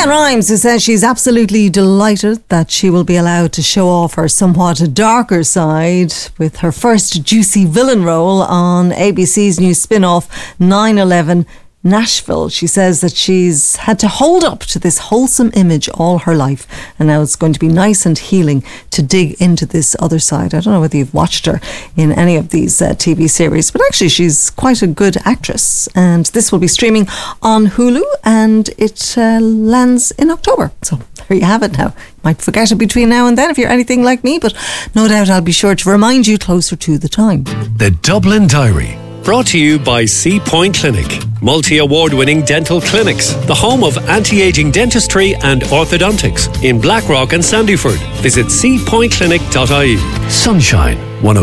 Leanne Rimes, who says she's absolutely delighted that she will be allowed to show off her somewhat darker side with her first juicy villain role on ABC's new spin-off 9/11 Nashville. She says that she's had to hold up to this wholesome image all her life, and now it's going to be nice and healing to dig into this other side. I don't know whether you've watched her in any of these TV series, but actually she's quite a good actress, and this will be streaming on Hulu, and it lands in October. So there you have it now. You might forget it between now and then if you're anything like me, but no doubt I'll be sure to remind you closer to the time. The Dublin Diary. Brought to you by Sea Point Clinic, multi-award-winning dental clinics, the home of anti-aging dentistry and orthodontics in Blackrock and Sandyford. Visit seapointclinic.ie. Sunshine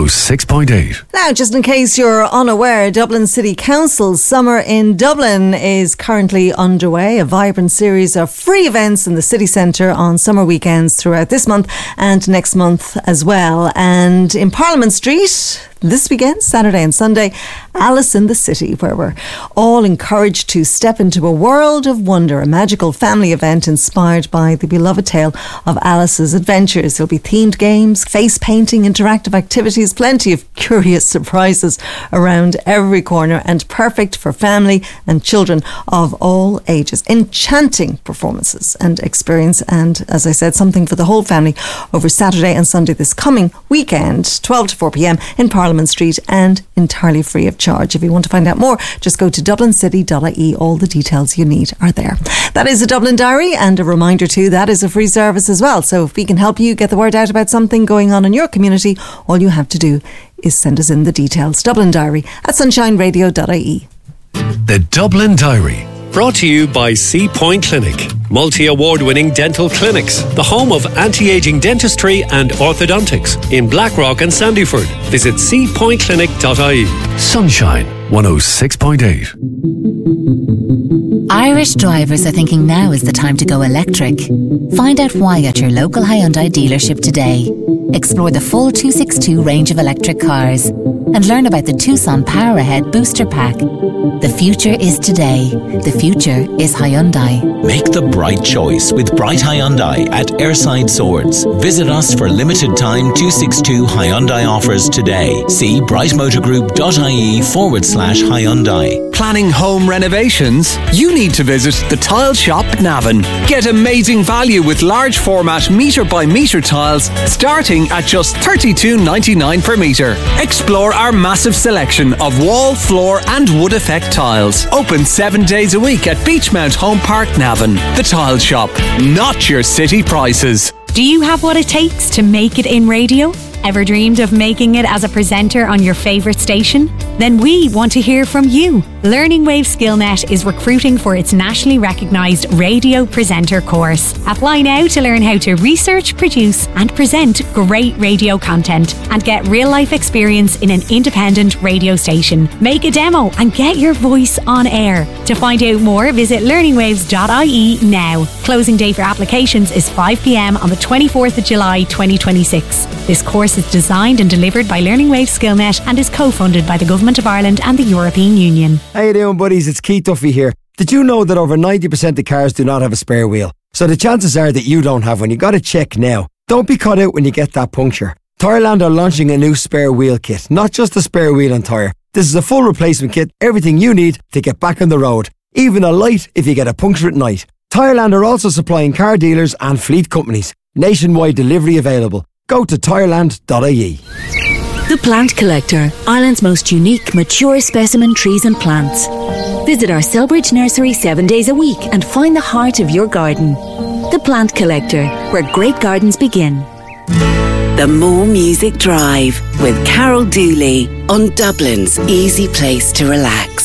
106.8. Now, just in case you're unaware, Dublin City Council's Summer in Dublin is currently underway. A vibrant series of free events in the city centre on summer weekends throughout this month and next month as well. And in Parliament Street this weekend, Saturday and Sunday, Alice in the City, where we're all encouraged to step into a world of wonder, a magical family event inspired by the beloved tale of Alice's adventures. There'll be themed games, face painting, interactive activities, plenty of curious surprises around every corner, and perfect for family and children of all ages. Enchanting performances and experience, and as I said, something for the whole family over Saturday and Sunday this coming weekend, 12 to 4 p.m. in Parliament Street, and entirely free of charge. If you want to find out more, just go to dublincity.ie. All the details you need are there. That is a Dublin Diary, and a reminder too, that is a free service as well. So if we can help you get the word out about something going on in your community, all you have to do is send us in the details. Dublin Diary at sunshineradio.ie. The Dublin Diary. Brought to you by Sea Point Clinic, multi-award-winning dental clinics, the home of anti-aging dentistry and orthodontics in Blackrock and Sandyford. Visit seapointclinic.ie. Sunshine 106.8. Irish drivers are thinking now is the time to go electric. Find out why at your local Hyundai dealership today. Explore the full 262 range of electric cars and learn about the Tucson Power Ahead Booster Pack. The future is today. The future is Hyundai. Make the bright choice with Bright Hyundai at Airside Swords. Visit us for limited time 262 Hyundai offers today. See brightmotorgroup.ie/Hyundai. Planning home renovations? You need to visit the Tile Shop Navan. Get amazing value with large format metre by metre tiles starting at just $32.99 per metre. Explore our massive selection of wall, floor and wood effect tiles. Open 7 days a week at Beachmount Home Park, Navan. The Tile Shop, not your city prices. Do you have what it takes to make it in radio? Ever dreamed of making it as a presenter on your favourite station? Then we want to hear from you. Learning Wave SkillNet is recruiting for its nationally recognised radio presenter course. Apply now to learn how to research, produce and present great radio content and get real-life experience in an independent radio station. Make a demo and get your voice on air. To find out more, visit learningwaves.ie now. Closing day for applications is 5 p.m. on the 24th of July 2026. This course is designed and delivered by Learning Wave SkillNet and is co-funded by the Government of Ireland and the European Union. How you doing, buddies? It's Keith Duffy here. Did you know that over 90% of cars do not have a spare wheel? So the chances are that you don't have one. You got to check now. Don't be caught out when you get that puncture. Tyreland are launching a new spare wheel kit. Not just a spare wheel and tyre. This is a full replacement kit. Everything you need to get back on the road. Even a light if you get a puncture at night. Tyreland are also supplying car dealers and fleet companies. Nationwide delivery available. Go to tyreland.ie. The Plant Collector, Ireland's most unique, mature specimen trees and plants. Visit our Selbridge nursery 7 days a week and find the heart of your garden. The Plant Collector, where great gardens begin. The More Music Drive with Carol Dooley on Dublin's easy place to relax.